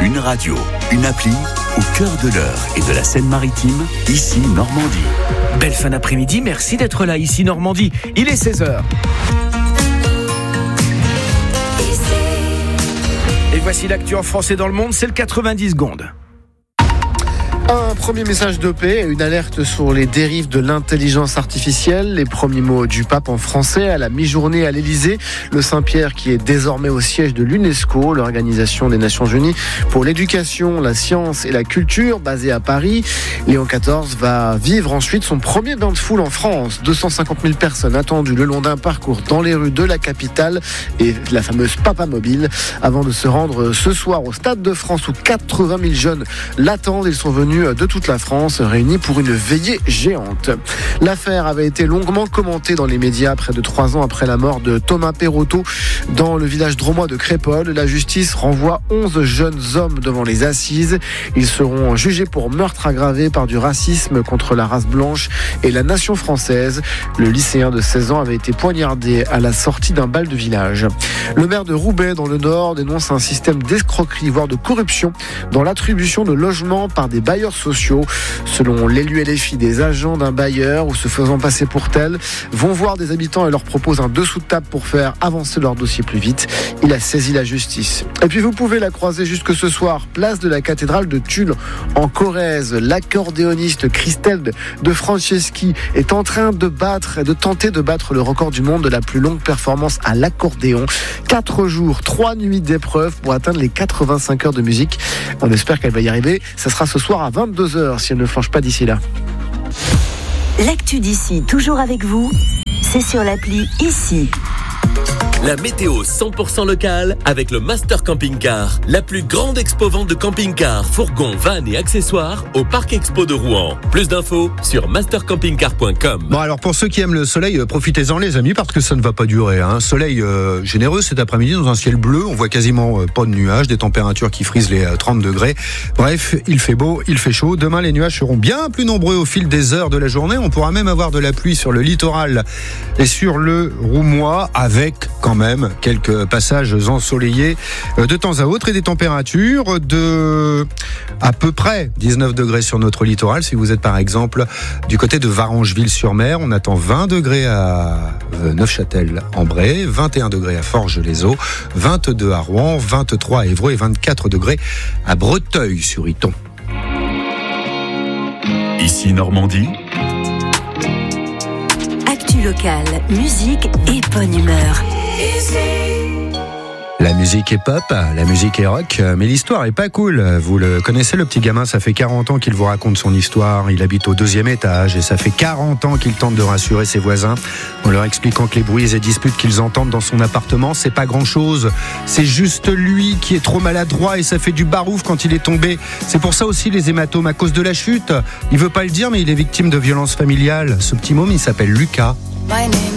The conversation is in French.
Une radio, une appli, au cœur de l'Eure et de la Seine-Maritime, ici Normandie. Belle fin d'après-midi, merci d'être là, ici Normandie. Il est 16h. Et voici l'actu en France et dans le monde, c'est le 90 secondes. Un premier message de paix, une alerte sur les dérives de l'intelligence artificielle. Les premiers mots du pape en français à la mi-journée à l'Élysée. Le Saint-Pierre qui est désormais au siège de l'UNESCO, l'Organisation des Nations Unies pour l'éducation, la science et la culture, basée à Paris. Léon XIV va vivre ensuite son premier bain de foule en France. 250 000 personnes attendues le long d'un parcours dans les rues de la capitale et la fameuse Papa Mobile avant de se rendre ce soir au Stade de France où 80 000 jeunes l'attendent. Ils sont venus de toute la France, réunis pour une veillée géante. L'affaire avait été longuement commentée dans les médias près de 3 ans après la mort de Thomas Perrotto dans le village drômois de Crépol. La justice renvoie 11 jeunes hommes devant les assises. Ils seront jugés pour meurtre aggravé par du racisme contre la race blanche et la nation française. Le lycéen de 16 ans avait été poignardé à la sortie d'un bal de village. Le maire de Roubaix dans le Nord dénonce un système d'escroquerie, voire de corruption dans l'attribution de logements par des bailleurs sociaux. Selon l'élu LFI, des agents d'un bailleur ou se faisant passer pour tels vont voir des habitants et leur proposent un dessous de table pour faire avancer leur dossier plus vite. Il a saisi la justice. Et puis vous pouvez la croiser jusque ce soir, place de la cathédrale de Tulle en Corrèze. L'accordéoniste Christelle de Franceschi est en train de tenter de battre le record du monde de la plus longue performance à l'accordéon. 4 jours, 3 nuits d'épreuve pour atteindre les 85 heures de musique. On espère qu'elle va y arriver. Ça sera ce soir à 22h si elle ne flanche pas d'ici là. L'actu d'ici, toujours avec vous, c'est sur l'appli Ici. La météo 100% locale avec le Master Camping Car, la plus grande expo-vente de camping-cars, fourgons, vannes et accessoires au Parc Expo de Rouen. Plus d'infos sur mastercampingcar.com. Bon, alors pour ceux qui aiment le soleil, profitez-en les amis, parce que ça ne va pas durer. Soleil généreux cet après-midi dans un ciel bleu, on voit quasiment pas de nuages, des températures qui frisent les 30 degrés. Bref, il fait beau, il fait chaud. Demain, les nuages seront bien plus nombreux au fil des heures de la journée. On pourra même avoir de la pluie sur le littoral et sur le Roumois, avec quand même quelques passages ensoleillés de temps à autre et des températures de à peu près 19 degrés sur notre littoral. Si vous êtes par exemple du côté de Varangeville-sur-Mer, on attend 20 degrés à Neufchâtel-en-Bray, 21 degrés à Forges-les-Eaux, 22 à Rouen, 23 à Évreux et 24 degrés à Breteuil-sur-Iton. Ici Normandie. Actu locale, musique et bonne humeur. La musique est pop, la musique est rock, mais l'histoire est pas cool. Vous le connaissez, le petit gamin, ça fait 40 ans qu'il vous raconte son histoire. Il habite au 2e étage et ça fait 40 ans qu'il tente de rassurer ses voisins en leur expliquant que les bruits et disputes qu'ils entendent dans son appartement, c'est pas grand chose. C'est juste lui qui est trop maladroit et ça fait du barouf quand il est tombé. C'est pour ça aussi les hématomes à cause de la chute. Il veut pas le dire, mais il est victime de violences familiales. Ce petit môme, il s'appelle Lucas.